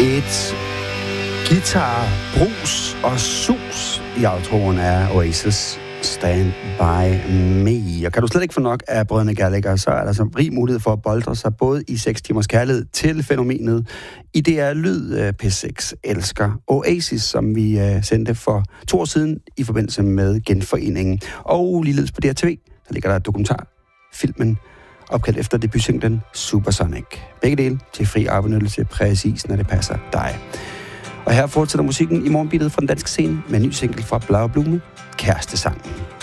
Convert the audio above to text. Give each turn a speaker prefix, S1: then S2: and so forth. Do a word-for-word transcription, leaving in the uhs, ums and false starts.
S1: Et guitar, brus og sus i outroen af Oasis Stand By Me. Og kan du slet ikke få nok af brødrene Gallagher, så er der så rig mulighed for at boldre sig både i seks timers kærlighed til fænomenet i D R Lyd P seks elsker Oasis, som vi uh, sendte for to år siden i forbindelse med genforeningen. Og ligeledes på D R T V, der ligger der dokumentarfilmen opkaldt efter debutsinglen Supersonic. Begge dele til fri afbenyttelse, præcis når det passer dig. Og her fortsætter musikken i morgenbeatet fra den danske scene med en ny single fra Blau Blume, Kærestesangen.